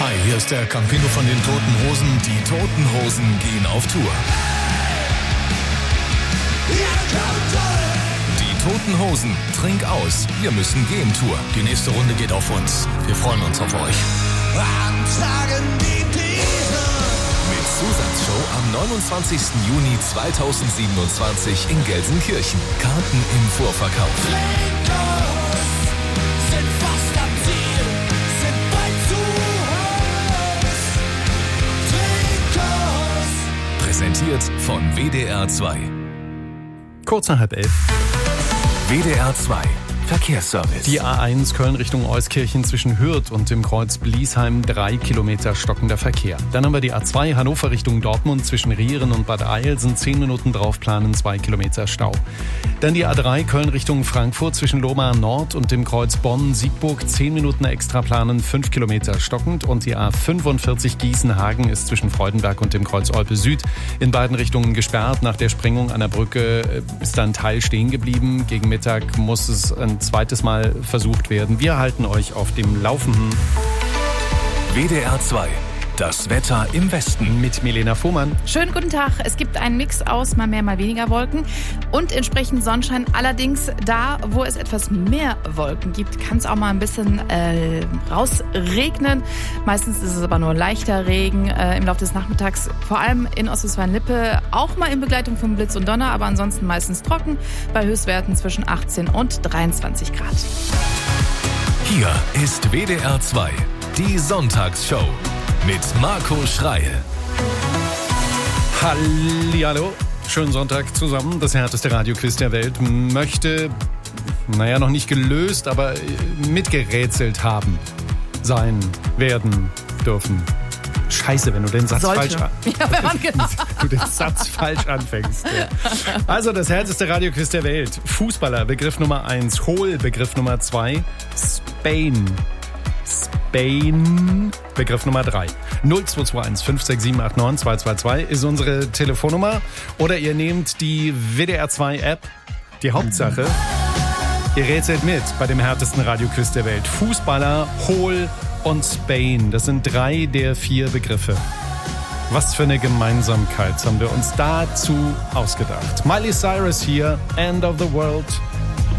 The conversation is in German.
Hi, hier ist der Campino von den Toten Hosen. Die Toten Hosen gehen auf Tour. Die Toten Hosen, trink aus, wir müssen gehen Tour. Die nächste Runde geht auf uns. Wir freuen uns auf euch. Mit Zusatzshow am 29. Juni 2027 in Gelsenkirchen. Karten im Vorverkauf. Präsentiert von WDR 2. Kurz nach 10:30. WDR 2 Verkehrsservice. Die A1 Köln Richtung Euskirchen zwischen Hürth und dem Kreuz Bliesheim 3 Kilometer stockender Verkehr. Dann haben wir die A2 Hannover Richtung Dortmund zwischen Rieren und Bad Eilsen 10 Minuten draufplanen, 2 Kilometer Stau. Dann die A3 Köln Richtung Frankfurt zwischen Lohmar Nord und dem Kreuz Bonn-Siegburg 10 Minuten extra planen, 5 Kilometer stockend. Und die A45 Gießen-Hagen ist zwischen Freudenberg und dem Kreuz Olpe Süd in beiden Richtungen gesperrt. Nach der Sprengung an der Brücke ist da ein Teil stehen geblieben. Gegen Mittag muss es ein zweites Mal versucht werden. Wir halten euch auf dem Laufenden. WDR 2. Das Wetter im Westen. Mit Milena Fuhrmann. Schönen guten Tag. Es gibt einen Mix aus mal mehr, mal weniger Wolken und entsprechend Sonnenschein. Allerdings da, wo es etwas mehr Wolken gibt, kann es auch mal ein bisschen rausregnen. Meistens ist es aber nur leichter Regen im Laufe des Nachmittags. Vor allem in Ostwestfalen-Lippe auch mal in Begleitung von Blitz und Donner, aber ansonsten meistens trocken bei Höchstwerten zwischen 18 und 23 Grad. Hier ist WDR 2, die Sonntagsshow. Mit Marco Schreil. Hallihallo, schönen Sonntag zusammen. Das härteste Radioquiz der Welt möchte, noch nicht gelöst, aber mitgerätselt haben, sein, werden, dürfen. Scheiße, wenn du den Satz falsch du den Satz falsch anfängst. Also das härteste Radioquiz der Welt. Fußballer, Begriff Nummer 1. Hohl, Begriff Nummer 2. Spain, Begriff Nummer 3. 0221 56789 222 ist unsere Telefonnummer. Oder ihr nehmt die WDR 2 App. Die Hauptsache, ihr rätselt mit bei dem härtesten Radioquiz der Welt. Fußballer, Hohl und Spain. Das sind 3 der 4 Begriffe. Was für eine Gemeinsamkeit haben wir uns dazu ausgedacht. Miley Cyrus hier, End of the World.